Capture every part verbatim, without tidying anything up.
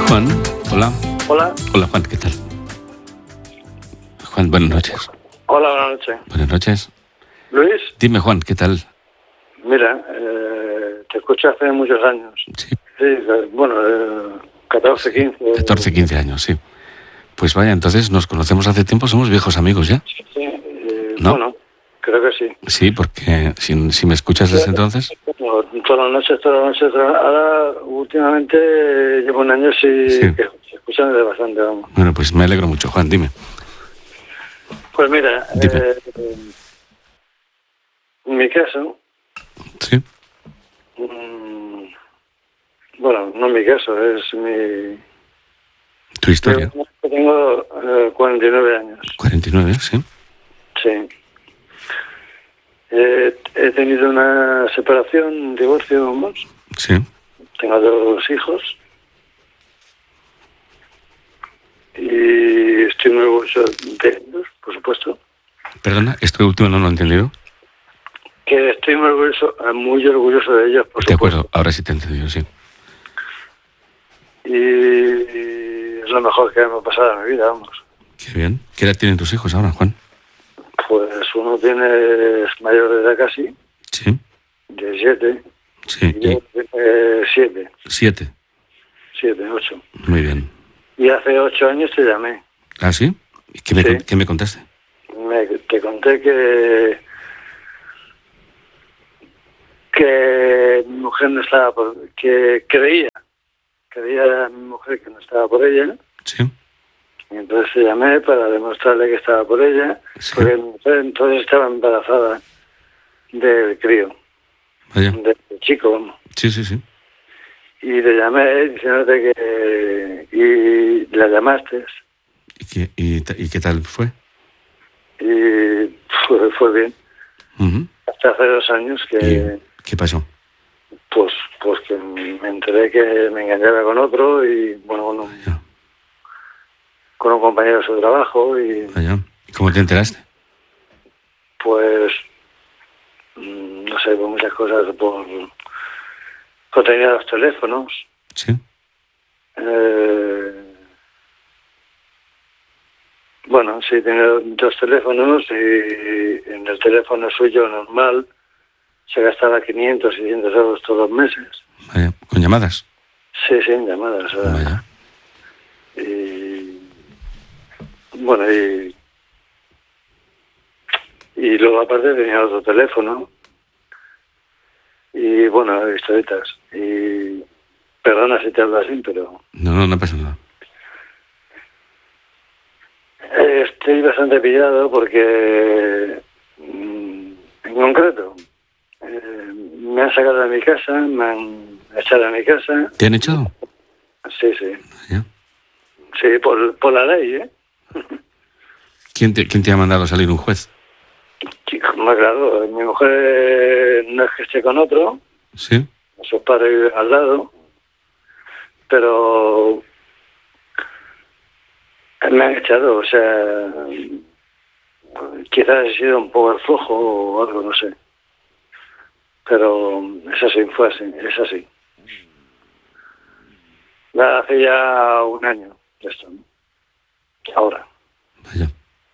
Juan, hola. Hola. Hola, Juan, ¿qué tal? Juan, buenas noches. Hola, buenas noches. Buenas noches. Luis. Dime, Juan, ¿qué tal? Mira, eh, te escucho hace muchos años. Sí. Sí, bueno, eh, catorce, quince. catorce, quince años, sí. Pues vaya, entonces nos conocemos hace tiempo, somos viejos amigos ya. Sí, eh, ¿No? Bueno, creo que sí. Sí, porque si, si me escuchas desde entonces... Bueno, todas las noches, todas las noches. Ahora, últimamente, eh, llevo un año sí, Sí. que se escuchan de bastante, vamos. Bueno, pues me alegro mucho, Juan, dime. Pues mira, Dime. eh, en mi caso, Sí. mm, bueno, no en mi caso, es mi... Tu historia. Yo tengo eh, cuarenta y nueve años. cuarenta y nueve, sí. Sí. Eh, he tenido una separación, un divorcio, vamos. Sí. Tengo dos hijos. Y estoy muy orgulloso de ellos, por supuesto. Perdona, esto último no lo he entendido. Que estoy muy orgulloso, muy orgulloso de ellos, por De supuesto. acuerdo, ahora sí te he entendido, sí. Y, y es lo mejor que me ha pasado en mi vida, vamos. Qué bien. ¿Qué edad tienen tus hijos ahora, Juan? Pues uno tiene, es mayor de edad casi, Sí. diecisiete, Sí. y yo eh, siete, Siete. siete, ocho. Muy bien. Y hace ocho años te llamé. ¿Ah, sí? ¿Y ¿Qué me, Sí. con- ¿Qué me contaste? Me, te conté que que mi mujer no estaba por, que creía creía a mi mujer que no estaba por ella, Sí. y entonces te llamé para demostrarle que estaba por ella, Sí. porque mi mujer entonces estaba embarazada del crío, Vaya. del chico, vamos. Sí, sí, sí. Y le llamé diciéndote que y la llamaste ¿Y qué, y, ta- y qué tal fue? y fue, fue bien. Ujú. Hasta hace dos años que ¿Y qué pasó? pues pues que me enteré que me engañaba con otro y bueno, con un, Ya. con un compañero de su trabajo y Vaya. ¿Y cómo te enteraste? pues mm, no sé, por muchas cosas, por, por tenía los teléfonos. Sí. Eh, bueno, sí, tenía dos teléfonos y en el teléfono suyo normal se gastaba quinientos, seiscientos euros todos los meses. Vaya. ¿Con llamadas? Sí, sí, en llamadas. o sea, Vaya. y bueno, y, y luego aparte tenía otro teléfono y bueno, historietas. Y perdona si te hablo así, pero No, no, no pasa nada. eh, estoy bastante pillado porque mm, en concreto eh, me han sacado de mi casa, me han echado de mi casa. ¿Te han echado? Sí, sí, Vaya. sí, por, por la ley, ¿eh? ¿Quién te, ¿Quién te ha mandado a salir? ¿Un juez? Chico, más claro, mi mujer no es que esté con otro, Sí. sus padres viven al lado, pero me han echado, o sea, quizás he sido un poco el flojo o algo, no sé. Pero es así, fue así, es así. Ya hace ya un año de esto, ¿no? Ahora. Vaya.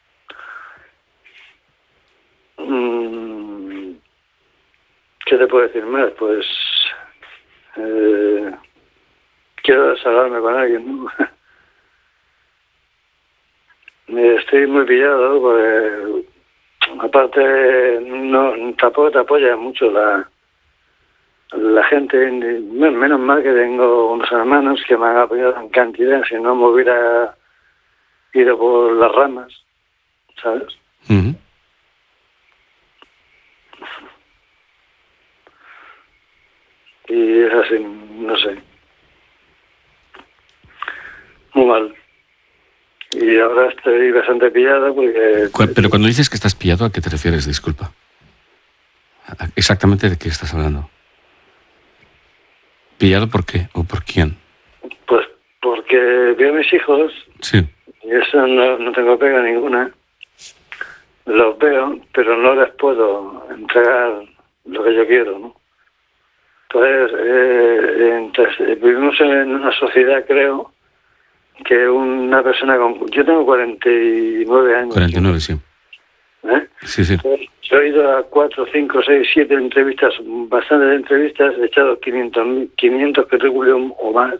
Mm, ¿Qué te puedo decir más? Pues eh, quiero desahogarme con alguien, ¿no? Estoy muy pillado porque aparte no tampoco te apoya mucho la la gente, ni- menos mal que tengo unos hermanos que me han apoyado en cantidad, si no me hubiera ido por las ramas, ¿sabes? Ujú. Y es así, no sé, muy mal. Y ahora estoy bastante pillado porque Cu- Pero cuando dices que estás pillado, ¿a qué te refieres? Disculpa. ¿A- ¿Exactamente de qué estás hablando? ¿Pillado por qué? ¿O por quién? pues porque veo a mis hijos Sí. y eso no, no tengo pega ninguna. Los veo, pero no les puedo entregar lo que yo quiero, ¿no? Entonces, eh, entonces eh, vivimos en una sociedad, creo, que una persona con... Yo tengo cuarenta y nueve años. cuarenta y nueve, sí. ¿Eh? Sí, sí. Yo he ido a cuatro, cinco, seis, siete entrevistas, bastantes entrevistas, he echado quinientos, quinientos currículum o más.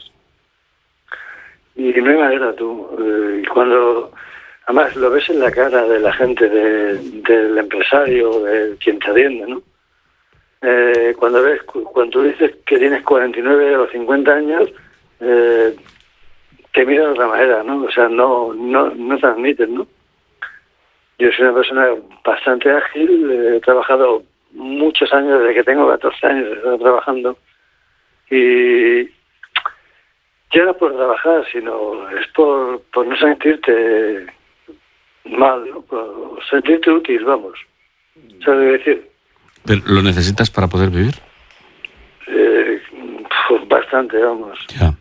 Y no hay manera, tú. Eh, cuando... Además, lo ves en la cara de la gente, de, del empresario, de quien te atiende, ¿no? Eh, cuando ves, cuando tú dices que tienes cuarenta y nueve o cincuenta años, eh, te miran de otra manera, ¿no? O sea, no, no, no te admiten, ¿no? Yo soy una persona bastante ágil, he trabajado muchos años, desde que tengo catorce años he estado trabajando, y ya no por trabajar, sino es por, por no sentirte mal, ¿no? Por sentirte útil, vamos. ¿Sabes decir? ¿Pero lo necesitas para poder vivir? Eh, pues bastante, vamos. Ya.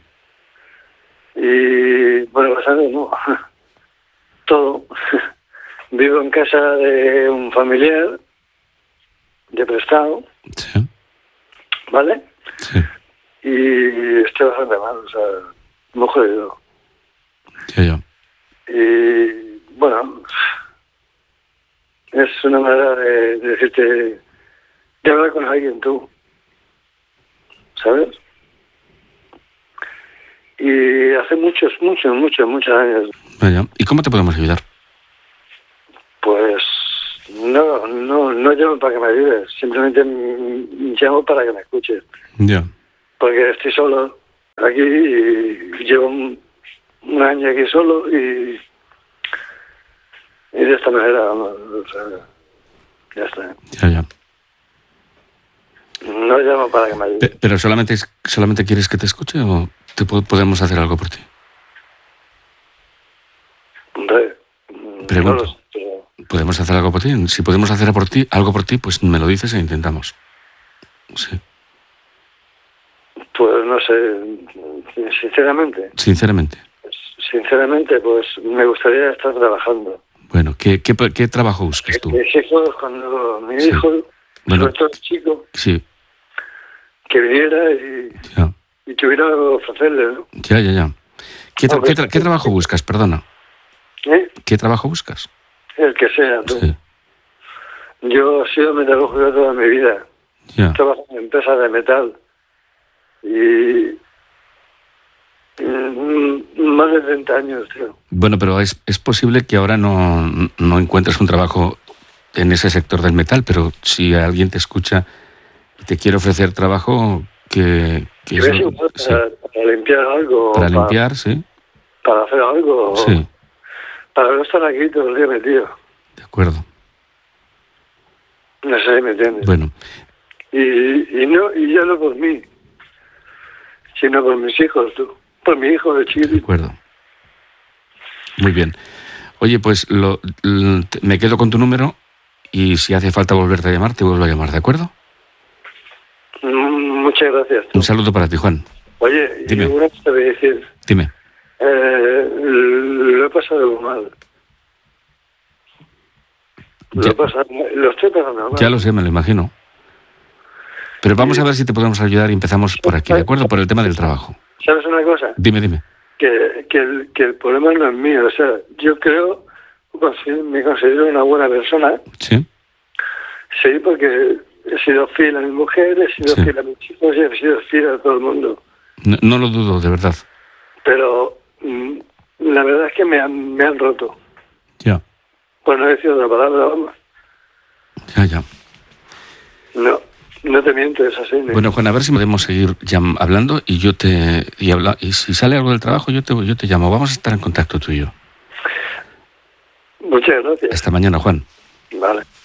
Y bueno, bastante no. Todo. Vivo en casa de un familiar, de prestado, Sí. ¿vale? Sí. Y estoy bastante mal, o sea, muy jodido. Ya, ya. Y bueno, es una manera de, de decirte, de hablar con alguien tú, ¿sabes? Y hace muchos, muchos, muchos, muchos años, Vaya. ¿Y cómo te podemos ayudar? pues no, no, no llamo para que me ayudes, simplemente mm, llamo para que me escuches, Ya. porque estoy solo aquí y llevo un, un año aquí solo y, y de esta manera, vamos, o sea, ya está. Ya, ya. No llamo para que me ayudes. Pe- ¿Pero solamente, es- solamente quieres que te escuche o te po- podemos hacer algo por ti? Hombre, mm, Pregunto. no lo sé, pero ¿Podemos hacer algo por ti? Si podemos hacer por ti, algo por ti, pues me lo dices e intentamos. Sí. pues no sé, sinceramente, Sinceramente. sinceramente, pues me gustaría estar trabajando. Bueno, ¿qué, qué, qué trabajo buscas tú? Mis hijos, cuando mi Sí. hijo, Bueno. sobre todo el chico, Sí. que viniera y, Ya. y tuviera algo que ofrecerle, ¿no? Ya, ya, ya. ¿Qué, tra- No, qué, pero- tra- qué trabajo buscas? Perdona. ¿Eh? ¿Qué trabajo buscas? El que sea, tú. Sí. Yo he sido metalúrgico toda mi vida. Ya. Trabajo en empresas de metal. Y... mm, más de treinta años, tío. Bueno, pero es, es posible que ahora no, no encuentres un trabajo en ese sector del metal, pero si alguien te escucha y te quiere ofrecer trabajo, que... que Y eso- ves igual sí. para, para limpiar algo. Para o limpiar, sí. Para hacer algo. o Sí, Para no estar aquí todo el día metido. de acuerdo. No sé si me entiendes. Bueno, Y, y no y ya no por mí, sino por mis hijos, tú. Por mi hijo de de chiquitito. acuerdo. Muy bien. Oye, pues lo, l- te- me quedo con tu número y si hace falta volverte a llamar, te vuelvo a llamar, ¿de acuerdo? Mm, Muchas gracias. tú. Un saludo para ti, Juan. Oye, Dime. y una cosa te voy a decir. Dime. Eh, lo he pasado mal. Lo, Ya, he pasado, lo estoy pasando mal. ya lo sé, me lo imagino. Pero vamos a ver si te podemos ayudar y empezamos por aquí, ¿de acuerdo? Por el tema del trabajo. ¿Sabes una cosa? Dime, dime. Que, que, el, que el problema no es mío. O sea, yo creo, consi- me considero una buena persona. ¿Sí? Sí, porque he sido fiel a mi mujer, he sido Sí. fiel a mis hijos y he sido fiel a todo el mundo. No, no lo dudo, de verdad. Pero mm, la verdad es que me han, me han roto. Ya, Pues no he decir otra palabra, vamos. ya, ya. No, no te miento, es así. ¿no? Bueno, Juan, a ver si podemos seguir llam- hablando y yo te... Y, habla, y si sale algo del trabajo, yo te, yo te llamo. Vamos a estar en contacto tú y yo. Muchas gracias. Hasta mañana, Juan. Vale.